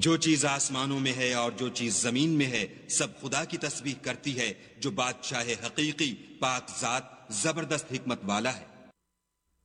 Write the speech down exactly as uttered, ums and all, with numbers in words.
जो चीज आसमानों में है और जो चीज जमीन में है सब खुदा की तस्बीह करती है, जो बादशाह हकीकी पाक जात जबरदस्त हिकमत वाला है।